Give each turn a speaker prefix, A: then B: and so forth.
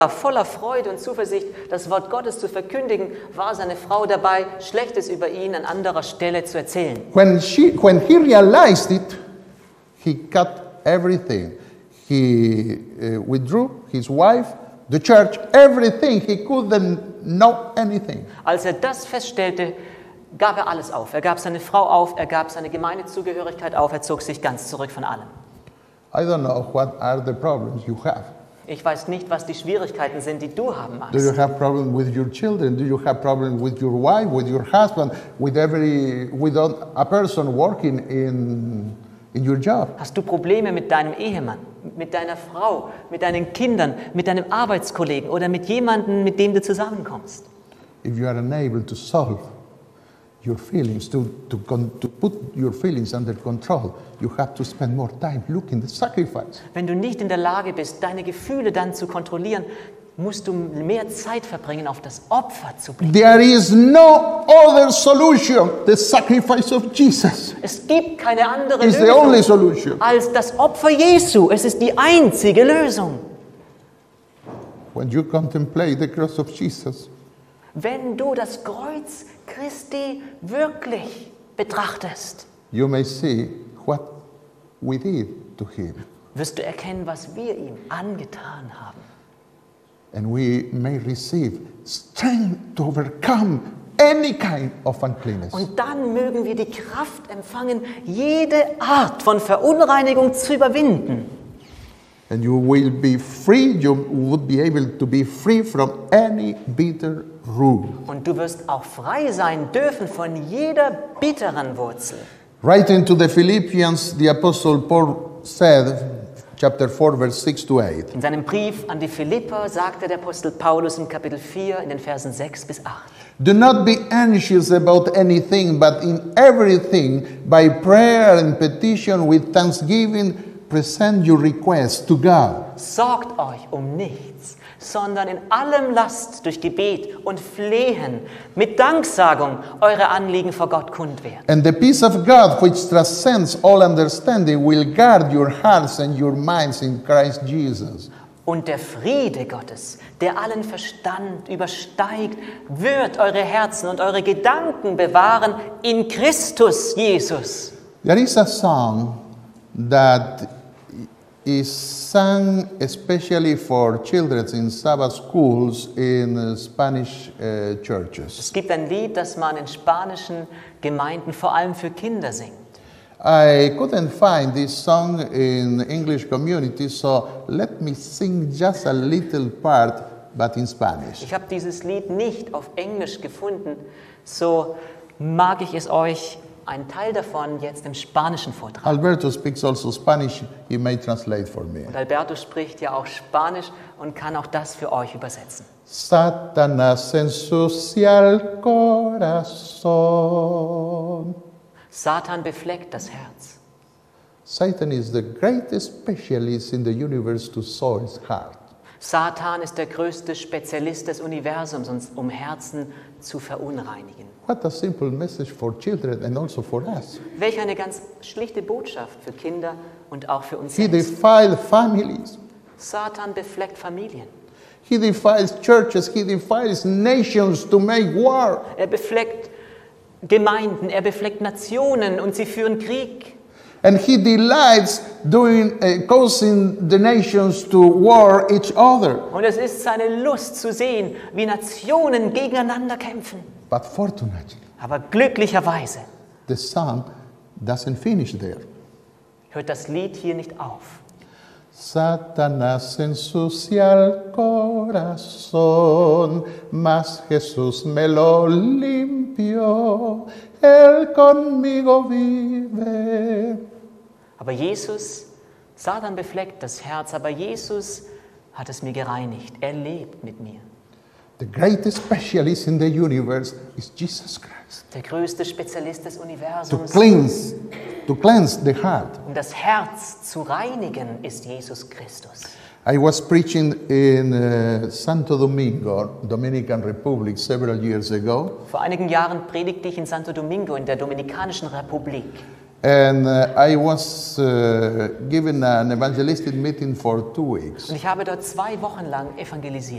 A: voller Freude und Zuversicht, das Wort Gottes zu verkündigen, war seine Frau dabei, Schlechtes über ihn an anderer Stelle zu erzählen.
B: When he realized it, he cut everything. He withdrew his wife, the church, everything. He couldn't know anything.
A: Als er das feststellte, gab er alles auf. Er gab seine Frau auf, er gab seine Gemeindezugehörigkeit auf, er zog sich ganz zurück von allem.
B: I don't know what are the problems you have.
A: Ich weiß nicht, was die Schwierigkeiten sind, die du haben
B: Do you
A: magst.
B: have problems with your children? Do you have problems with your wife, with your husband, with a person working in your job?
A: Hast du Probleme mit deinem Ehemann, mit deiner Frau, mit deinen Kindern, mit deinem Arbeitskollegen oder mit jemandem, mit dem du zusammenkommst?
B: If you are unable to solve your feelings, to put your feelings under control, you have to spend more time looking at the sacrifice.
A: Wenn du nicht in der Lage bist, deine Gefühle dann zu kontrollieren, musst du mehr Zeit verbringen, auf das Opfer zu blicken.
B: There is no other solution. The sacrifice of Jesus
A: Es gibt keine andere
B: is the only
A: Lösung
B: solution.
A: als das Opfer Jesu. Es ist die einzige Lösung.
B: When you contemplate the cross of Jesus,
A: Wenn du das Kreuz Christi wirklich betrachtest,
B: you may see what we did to him.
A: wirst du erkennen, was wir ihm angetan haben.
B: And we may receive strength to overcome any kind of uncleanness.
A: Und dann mögen wir die Kraft empfangen, jede Art von Verunreinigung zu überwinden.
B: And you will be free, you would be able to be free from any bitter root.
A: Und du wirst auch frei sein dürfen von jeder bitteren Wurzel.
B: Writing to the Philippians, the Apostle Paul said, chapter 4, verse 6 to 8,
A: In seinem Brief an die Philipper sagte der Apostel Paulus in Kapitel 4 in den Versen 6 bis 8.
B: do not be anxious about anything, but in everything, by prayer and petition with thanksgiving, present your requests to God.
A: Sorgt euch um nichts, sondern in allem lasst durch Gebet und Flehen mit Danksagung eure Anliegen vor Gott kund werden.
B: And the peace of God, which transcends all understanding, will guard your hearts and your minds in Christ Jesus.
A: Und der Friede Gottes, der allen Verstand übersteigt, wird eure Herzen und eure Gedanken bewahren in Christus Jesus.
B: There is a song that is sung especially for children in Sabbath schools in Spanish churches.
A: Es gibt ein Lied, das man in spanischen Gemeinden vor allem für Kinder singt.
B: I couldn't find this song in English community, so let me sing just a little part, but in Spanish.
A: Ich habe dieses Lied nicht auf Englisch gefunden, so mag ich es euch einen Teil davon jetzt im Spanischen vortragen.
B: Alberto speaks also Spanish, he may translate for me.
A: Und Alberto spricht ja auch Spanisch und kann auch das für euch übersetzen.
B: Satanás ensucia el corazón.
A: Satan befleckt das Herz.
B: Satan is the greatest specialist in the universe to soil heart.
A: Satan ist der größte Spezialist des Universums, um Herzen zu verunreinigen.
B: What a simple message for children and also for us.
A: Welch eine ganz schlichte Botschaft für Kinder und auch für uns
B: He
A: selbst.
B: defiles families.
A: Satan befleckt Familien.
B: He defiles churches. He defiles nations to make war.
A: Er befleckt Gemeinden, er befleckt Nationen und sie führen Krieg.
B: And he delights causing the nations to war each other.
A: Und es ist seine Lust zu sehen, wie Nationen gegeneinander kämpfen.
B: But fortunately,
A: Aber glücklicherweise
B: the song doesn't finish there.
A: hört das Lied hier nicht auf.
B: Satanás ensucia el corazón, mas Jesús me lo limpió, Él conmigo vive.
A: Aber Satan befleckt das Herz, aber Jesus hat es mir gereinigt. Er lebt mit mir.
B: The greatest specialist in the universe is Jesus Christ.
A: Der größte Spezialist des
B: To
A: Universums,
B: cleanse the heart.
A: um das Herz zu reinigen, ist Jesus Christus.
B: I was preaching in Santo Domingo, Dominican Republic, several years ago.
A: Vor einigen Jahren predigte ich in Santo Domingo in der Dominikanischen Republik.
B: And I was given an evangelistic meeting for 2 weeks.
A: Und ich habe dort 2 Wochen lang evangelisiert.